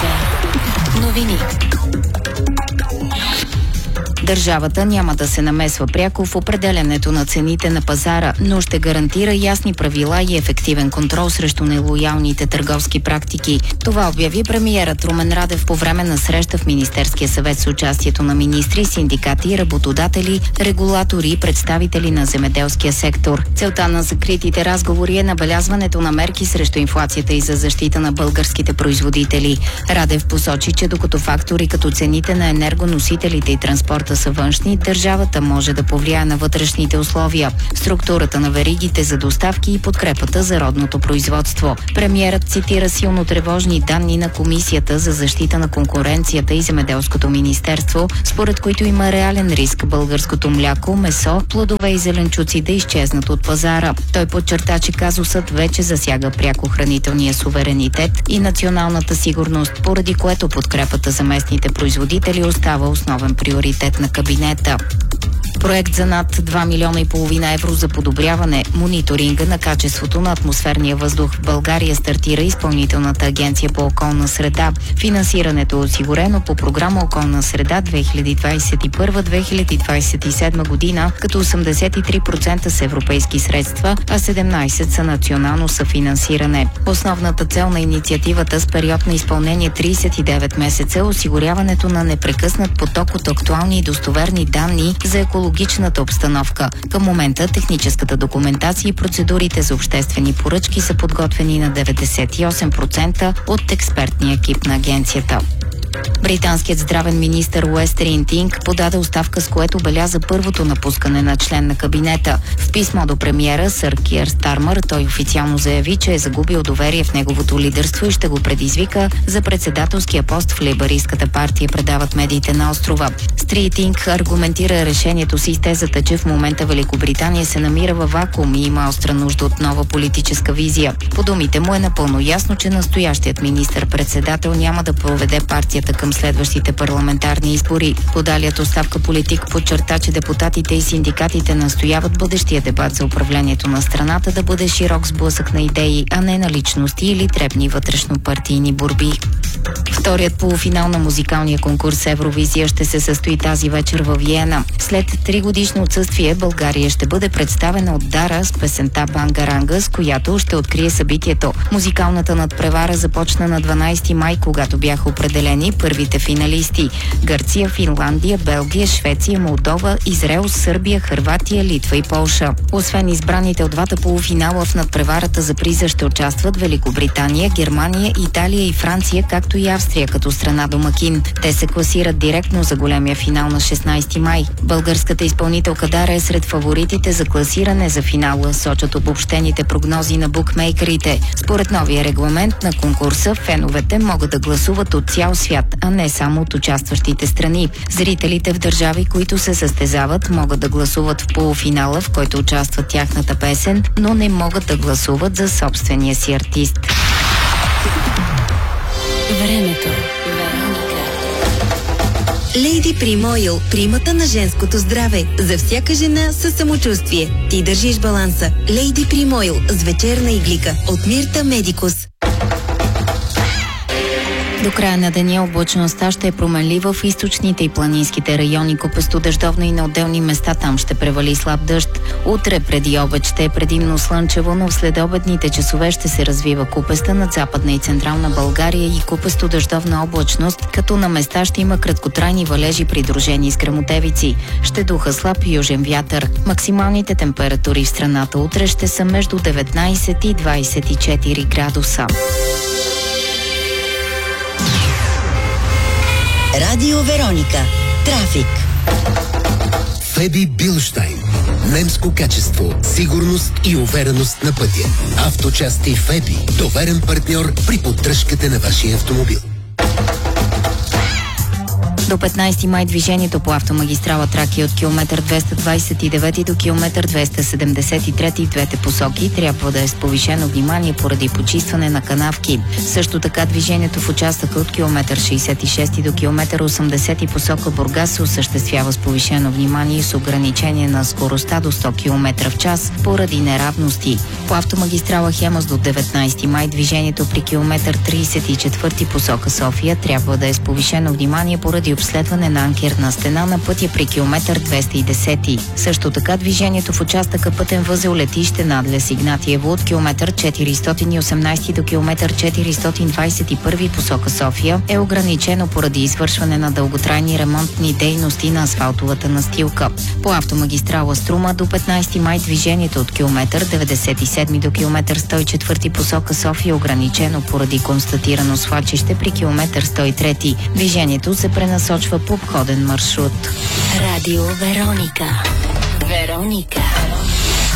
Вероника. Новини. Държавата няма да се намесва пряко в определянето на цените на пазара, но ще гарантира ясни правила и ефективен контрол срещу нелоялните търговски практики. Това обяви премиерът Румен Радев по време на среща в Министерския съвет с участието на министри, синдикати, работодатели, регулатори и представители на земеделския сектор. Целта на закритите разговори е набелязването на мерки срещу инфлацията и за защита на българските производители. Радев посочи, че докато фактори като цените на енергоносителите и транспорта са външни, държавата може да повлияе на вътрешните условия, структурата на веригите за доставки и подкрепата за родното производство. Премиерът цитира силно тревожни данни на Комисията за защита на конкуренцията и земеделското министерство, според които има реален риск българското мляко, месо, плодове и зеленчуци да изчезнат от пазара. Той подчерта, че казусът вече засяга пряко хранителния суверенитет и националната сигурност, поради което подкрепата за местните производители остава основен приоритет на кабинета. Проект за над 2,5 милиона евро за подобряване мониторинга на качеството на атмосферния въздух в България стартира Изпълнителната агенция по околна среда. Финансирането е осигурено по програма Околна среда 2021-2027 година, като 83% са европейски средства, а 17% са национално съфинансиране. Основната цел на инициативата с период на изпълнение 39 месеца е осигуряването на непрекъснат поток от актуални и достоверни данни за екологичната обстановка. Към момента техническата документация и процедурите за обществени поръчки са подготвени на 98% от експертния екип на агенцията. Британският здравен министър Уестерин Тинг подаде оставка, с което беляза първото напускане на член на кабинета. В писмо до премиера сър Киър Стармър той официално заяви, че е загубил доверие в неговото лидерство и ще го предизвика за председателския пост в лейбъристската партия, предават медиите на острова. Стри Тинг аргументира решението си с тезата, че в момента Великобритания се намира във вакуум и има остра нужда от нова политическа визия. По думите му е напълно ясно, че настоящият министър-председател няма да проведе партията към следващите парламентарни избори. Подалият оставка политик подчерта, че депутатите и синдикатите настояват бъдещия дебат за управлението на страната да бъде широк сблъсък на идеи, а не на личности или дребни вътрешно-партийни борби. Вторият полуфинал на музикалния конкурс Евровизия ще се състои тази вечер във Виена. След 3 годишно отсъствие България ще бъде представена от Дара с песента Бангаранга, с която ще открие събитието. Музикалната надпревара започна на 12 май, когато бяха определени първите финалисти – Гърция, Финландия, Белгия, Швеция, Молдова, Израел, Сърбия, Хърватия, Литва и Полша. Освен избраните от двата полуфинала в надпреварата за приза ще участват Великобритания, Германия, Италия и Франция, както и Австрия като страна домакин. Те се класират директно за големия финал на 16 май. Българската изпълнителка Дара е сред фаворитите за класиране за финала, сочат обобщените прогнози на букмейкерите. Според новия регламент на конкурса, феновете могат да гласуват от цял свят, а не само от участващите страни. Зрителите в държави, които се състезават, могат да гласуват в полуфинала, в който участва тяхната песен, но не могат да гласуват за собствения си артист. Времето. Лейди Прим Ойл, примата на женското здраве. За всяка жена със самочувствие. Ти държиш баланса. Лейди Прим Ойл с вечерна иглика от Мирта Медикус. До края на деня облачността ще е променлива в източните и планинските райони, купесто дъждовно и на отделни места там ще превали слаб дъжд. Утре преди обед ще е предимно слънчево, но в следобедните часове ще се развива купеста над Западна и Централна България и купесто дъждовна облачност, като на места ще има краткотрайни валежи, придружени с гръмотевици. Ще духа слаб южен вятър. Максималните температури в страната утре ще са между 19 и 24 градуса. Радио Вероника. Трафик. Феби Билштайн. Немско качество, сигурност и увереност на пътя. Авточасти Феби. Доверен партньор при поддръжката на вашия автомобил. До 15 май движението по автомагистрала Тракия от километър 229 до километър 273 в двете посоки трябва да е с повишено внимание поради почистване на канавки. Също така движението в участъка от километър 66 до километър 80 посока Бургас се осъществява с повишено внимание и с ограничение на скоростта до 100 км в час поради неравности. По автомагистрала Хемус до 19 май движението при километър 34 посока София трябва да е с повишено внимание поради обследване на анкерна стена на пътя при километър 210. Също така движението в участъка пътен възел летище Надлес Игнатиево от километър 418 до километър 421 посока София е ограничено поради извършване на дълготрайни ремонтни дейности на асфалтовата настилка. По автомагистрала Струма до 15 май движението от километър 97 до километър 104 посока София е ограничено поради констатирано свлачище при километър 103. Движението се пренасочва по обходен маршрут. Радио Вероника.